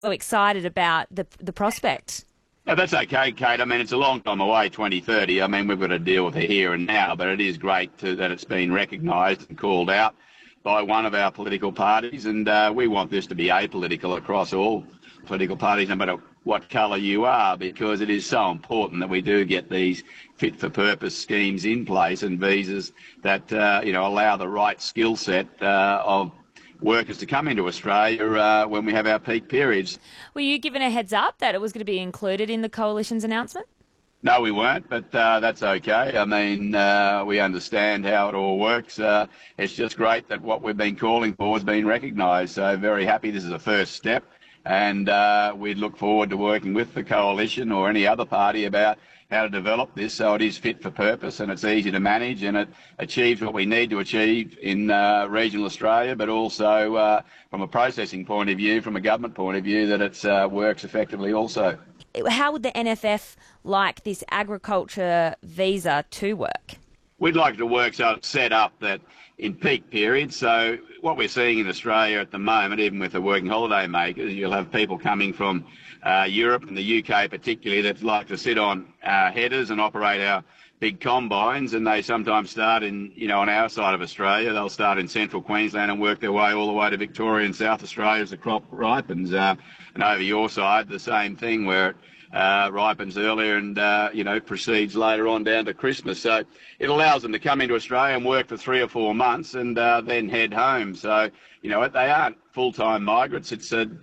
so excited about the prospect. No, that's okay, Kate. I mean, it's a long time away, 2030. I mean, we've got to deal with the here and now, but it is great that it's been recognised and called out by one of our political parties, and we want this to be apolitical across all political parties, no matter what colour you are, because it is so important that we do get these fit-for-purpose schemes in place and visas that allow the right skill set of workers to come into Australia when we have our peak periods. Were you given a heads up that it was going to be included in the Coalition's announcement? No, we weren't, but that's okay. I mean, we understand how it all works. It's just great that what we've been calling for has been recognised. So very happy this is a first step, and we look forward to working with the Coalition or any other party about how to develop this so it is fit for purpose and it's easy to manage and it achieves what we need to achieve in regional Australia, but also from a processing point of view, from a government point of view, that it works effectively also. How would the NFF like this agriculture visa to work? We'd like it to work so it's set up that in peak periods, so what we're seeing in Australia at the moment, even with the working holiday makers, you'll have people coming from Europe and the UK particularly that like to sit on headers and operate our big combines, and they sometimes start on our side of Australia. They'll start in central Queensland and work their way all the way to Victoria and South Australia as the crop ripens. And over your side, the same thing where it ripens earlier and, proceeds later on down to Christmas. So it allows them to come into Australia and work for 3 or 4 months and then head home. So, they aren't full-time migrants.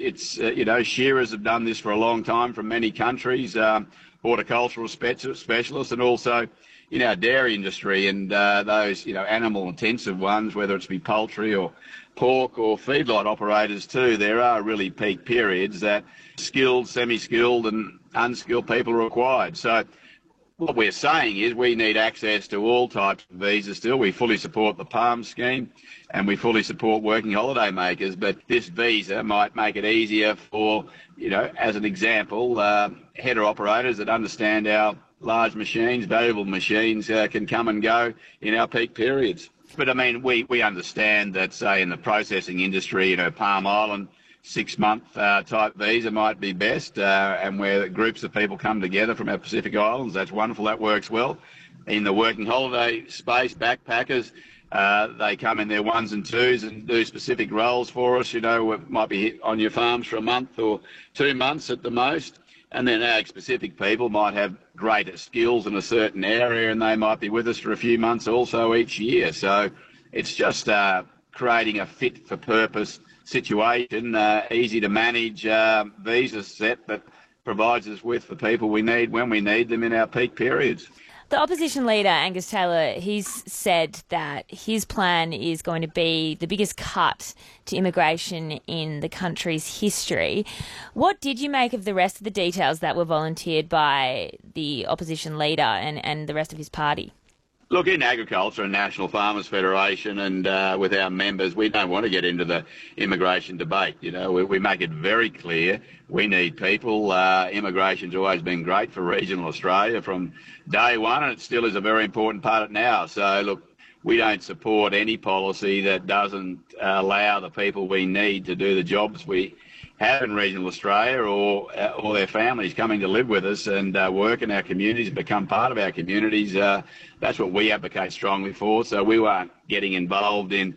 Shearers have done this for a long time from many countries, horticultural specialists, and also in our dairy industry and those, animal-intensive ones, whether it's be poultry or pork or feedlot operators too. There are really peak periods that skilled, semi-skilled and unskilled people are required. So what we're saying is we need access to all types of visas still. We fully support the PALM scheme and we fully support working holiday makers, but this visa might make it easier for, as an example, header operators that understand our large machines, valuable machines, can come and go in our peak periods. But I mean, we understand that, say, in the processing industry, Palm Island, 6-month type visa might be best, and where groups of people come together from our Pacific Islands, that's wonderful, that works well. In the working holiday space, backpackers, they come in their 1s and 2s and do specific roles for us. It might be on your farms for a month or 2 months at the most. And then ag-specific people might have greater skills in a certain area and they might be with us for a few months also each year. So it's just creating a fit-for-purpose situation, easy to manage visa set that provides us with the people we need when we need them in our peak periods. The opposition leader, Angus Taylor, he's said that his plan is going to be the biggest cut to immigration in the country's history. What did you make of the rest of the details that were volunteered by the opposition leader and the rest of his party? Look, in agriculture and National Farmers Federation and with our members, we don't want to get into the immigration debate. We make it very clear we need people. Immigration's always been great for regional Australia from day one, and it still is a very important part of it now. So, look, we don't support any policy that doesn't allow the people we need to do the jobs we have in regional Australia or their families coming to live with us and work in our communities and become part of our communities. That's what we advocate strongly for. So we weren't getting involved in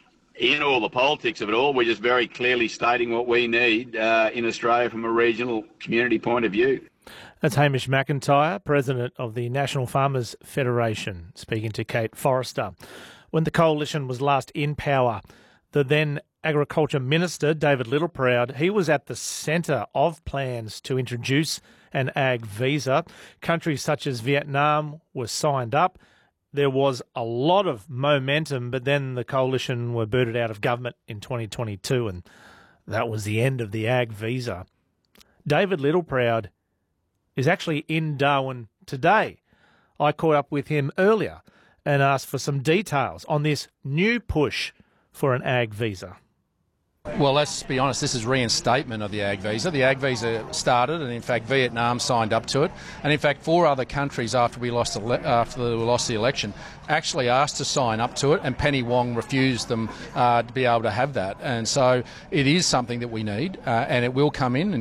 all the politics of it all. We're just very clearly stating what we need in Australia from a regional community point of view. That's Hamish McIntyre, President of the National Farmers Federation, speaking to Kate Forrester. When the Coalition was last in power, the then Agriculture Minister, David Littleproud, he was at the centre of plans to introduce an ag visa. Countries such as Vietnam were signed up. There was a lot of momentum, but then the Coalition were booted out of government in 2022, and that was the end of the ag visa. David Littleproud is actually in Darwin today. I caught up with him earlier and asked for some details on this new push for an ag visa. Well, let's be honest, this is reinstatement of the ag visa. The ag visa started, and in fact Vietnam signed up to it, and in fact 4 other countries after we lost the election actually asked to sign up to it, and Penny Wong refused them to be able to have that. And so it is something that we need, and it will come in